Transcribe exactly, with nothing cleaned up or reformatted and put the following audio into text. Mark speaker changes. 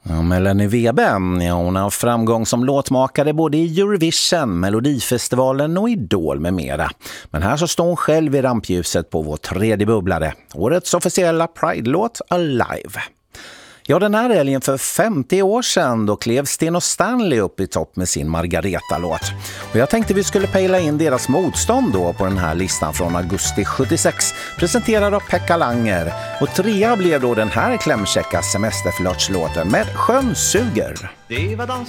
Speaker 1: Ja, Melanie Weben, ja, hon har framgång som låtmakare både i Eurovision, Melodifestivalen och Idol med mera. Men här så står hon själv i rampljuset på vår tredje bubblare, årets officiella Pride-låt Alive. Ja, den här helgen för femtio år sedan då klev Sten och Stanley upp i topp med sin Margareta-låt. Och jag tänkte vi skulle pejla in deras motstånd då på den här listan från augusti sjuttiosex, presenterad av Pekka Langer. Och trea blev då den här klämkäcka semesterflörtslåten med Sjön suger.
Speaker 2: Det var dans